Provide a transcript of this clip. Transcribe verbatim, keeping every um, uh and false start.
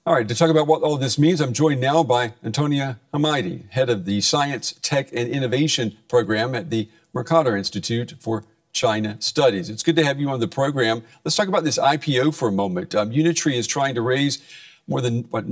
All right, to talk about what all this means, I'm joined now by Antonia Hamidi, head of the Science, Tech, and Innovation program at the Mercator Institute for China Studies. It's good to have you on the program. Let's talk about this I P O for a moment. Um, Unitree is trying to raise more than, what,